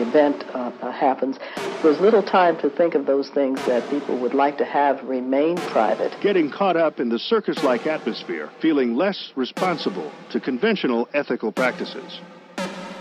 event happens, there's little time to think of those things that people would like to have remain private. Getting caught up in the circus-like atmosphere, feeling less responsible to conventional ethical practices.